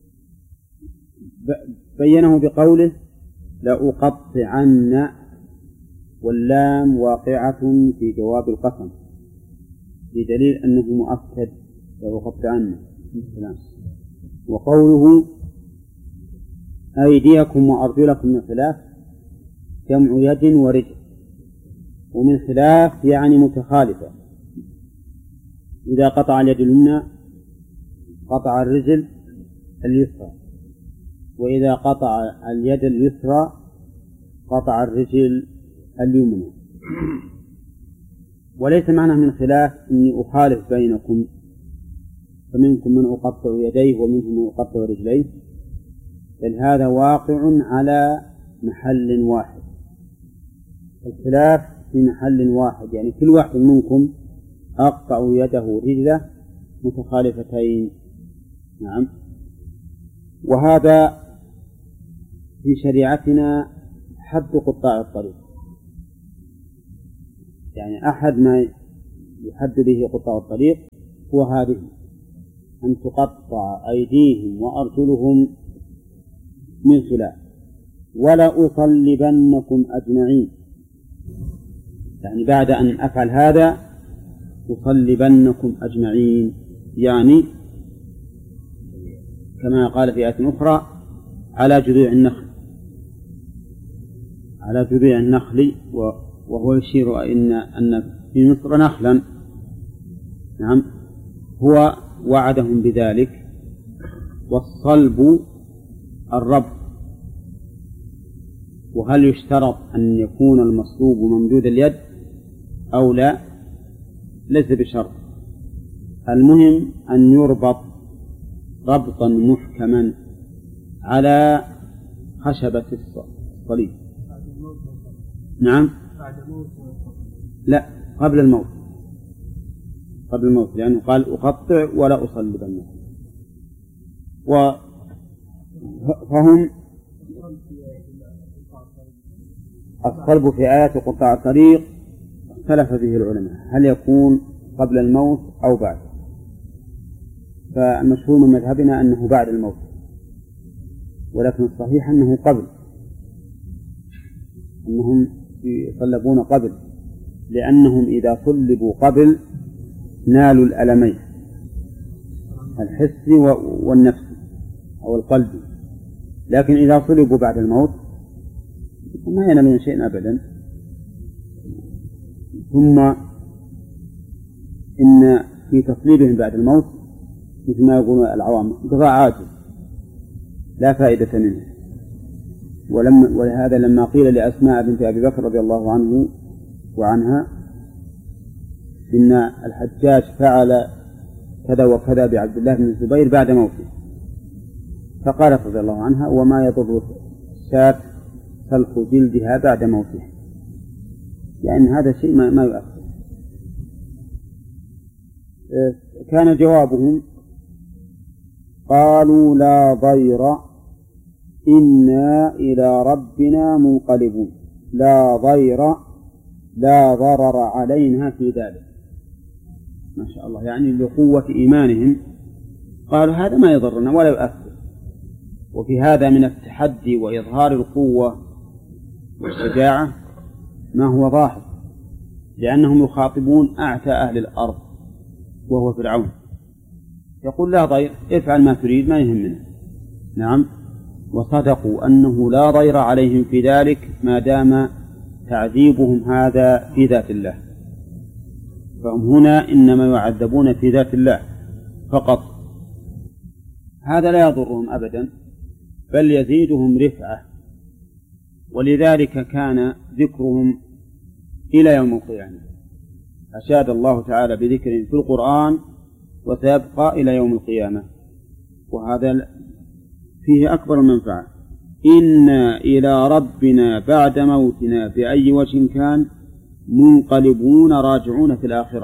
بينه بقوله لأقطعن، واللام واقعة في جواب القسم بدليل أنه مؤكد لأقطعن. وقوله أيديكم وأرجلكم من خلاف جمع يد ورجل، ومن خلاف يعني متخالفة. إذا قطع اليد اليمنى قطع الرجل اليسرى، وإذا قطع اليد اليسرى قطع الرجل اليمنى. وليس معنى من خلاف إني أخالف بينكم، فمنكم من أقطع يديه ومنهم من أقطع رجليه، بل هذا واقع على محل واحد، الخلاف في محل واحد، يعني كل واحد منكم أقطع يده ورجله متخالفتين. نعم. وهذا في شريعتنا حد قطاع الطريق، يعني أحد ما يحد به قطاع الطريق هو هذه، أن تقطع أيديهم وأرجلهم من خلاف ولأصلبنكم أجمعين، يعني بعد أن أفعل هذا أصلبنكم أجمعين، يعني كما قال في آية أخرى على جذوع النخل، على جذوع النخل، وهو يشير أن في مصر نخلا. نعم، هو وعدهم بذلك. والصلب الربط، وهل يشترط أن يكون المصلوب ممدود اليد أو لا؟ ليس بشرط، المهم أن يربط ربطا محكما على خشبة الصليب. نعم، لا، قبل الموت، قبل الموت، لأنه قال أقطع ولا أصلبنكم. فهم الصلب في آيات قطاع الطريق اختلف فيه العلماء هل يكون قبل الموت أو بعد، فالمشهور من مذهبنا أنه بعد الموت، ولكن الصحيح أنه قبل، أنهم يصلبون قبل، لأنهم إذا صلبوا قبل نالوا الألمين، الحسي والنفسي أو القلبي، لكن إذا صلبوا بعد الموت ما ينالون شيئا أبدا. ثم إن في تصليبهم بعد الموت مثل ما يقولون العوام انقطاع عاجل لا فائدة منه. ولهذا لما قيل لأسماء بنت أبي بكر رضي الله عنه وعنها إن الحجاج فعل كذا وكذا بعبد الله بن الزبير بعد موته، فقالت رضي الله عنها وما يضر الشاة سلخ جلدها بعد موته، لأن هذا شيء ما يؤثر. كان جوابهم قالوا لا ضير إنا إلى ربنا منقلبون، لا ضير لا ضرر علينا في ذلك. ما شاء الله، يعني لقوة إيمانهم قالوا هذا ما يضرنا ولا يؤثر. وفي هذا من التحدي وإظهار القوة والشجاعة ما هو ظاهر، لأنهم يخاطبون أعتى أهل الأرض وهو فرعون، يقول لا ضير، افعل ما تريد ما يهمنا. نعم، وصدقوا أنه لا ضير عليهم في ذلك ما دام تعذيبهم هذا في ذات الله، فهم هنا إنما يعذبون في ذات الله فقط، هذا لا يضرهم أبدا بل يزيدهم رفعة، ولذلك كان ذكرهم إلى يوم القيامة. أشاد الله تعالى بذكرهم في القرآن وسيبقى إلى يوم القيامة، وهذا فيه أكبر المنفعة. إنا إلى ربنا بعد موتنا بأي وجه كان منقلبون راجعون في الآخرة.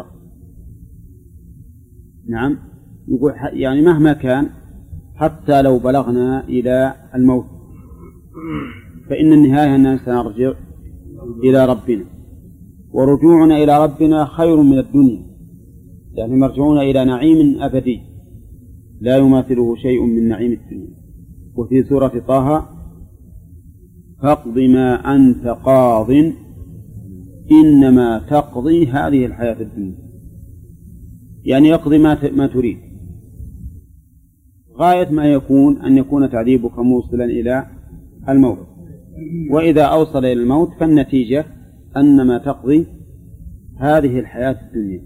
نعم، يقول يعني مهما كان حتى لو بلغنا إلى الموت فإن النهاية أننا سنرجع إلى ربنا، ورجوعنا إلى ربنا خير من الدنيا، يعني مرجعون إلى نعيم أبدي لا يماثله شيء من نعيم الدنيا. وفي سورة طه فاقض ما أنت قاض إنما تقضي هذه الحياة الدنيا، يعني يقضي ما تريد، غاية ما يكون أن يكون تعذيبك موصلا إلى الموت، وإذا أوصل إلى الموت فالنتيجة أنما تقضي هذه الحياة الدنيا.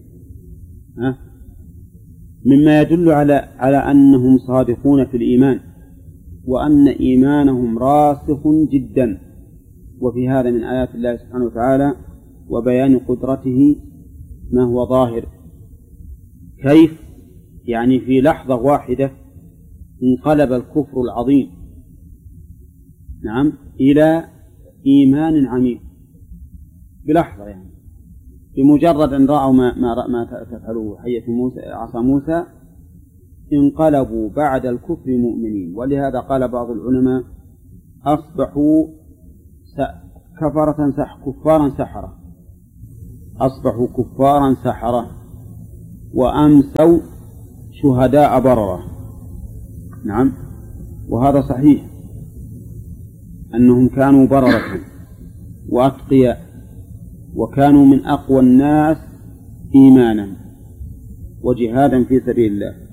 مما يدل على أنهم صادقون في الإيمان وأن إيمانهم راسخ جدا. وفي هذا من آيات الله سبحانه وتعالى وبيان قدرته ما هو ظاهر. كيف؟ يعني في لحظة واحدة انقلب الكفر العظيم نعم إلى إيمان عميق بلحظة، يعني بمجرد أن رأوا ما تفعله حية موسى عصا موسى انقلبوا بعد الكفر مؤمنين. ولهذا قال بعض العلماء أصبحوا كفارا سحرة، أصبحوا كفارا سحرة وأمسوا شهداء بررة. نعم، وهذا صحيح أنهم كانوا بررة وأتقياء وكانوا من أقوى الناس إيمانا وجهادا في سبيل الله.